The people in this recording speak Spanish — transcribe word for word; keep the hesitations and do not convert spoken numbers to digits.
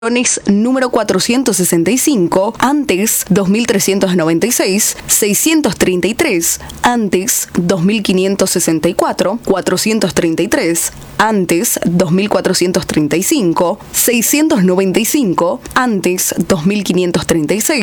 número cuatrocientos sesenta y cinco, antes dos mil trescientos noventa y seis, seiscientos treinta y tres, antes dos mil quinientos sesenta y cuatro, cuatrocientos treinta y tres, antes dos mil cuatrocientos treinta y cinco, seiscientos noventa y cinco, antes dos mil quinientos treinta y seis,